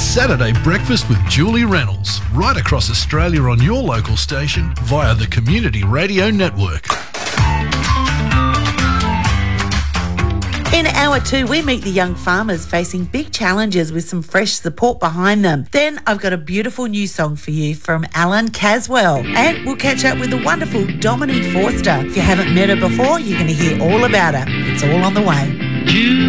Saturday Breakfast with Julie Reynolds, right across Australia on your local station via the Community Radio Network. In hour 2, we meet the young farmers facing big challenges with some fresh support behind them. Then I've got a beautiful new song for you from Alan Caswell. And we'll catch up with the wonderful Dominique Forster. If you haven't met her before, you're going to hear all about her. It's all on the way.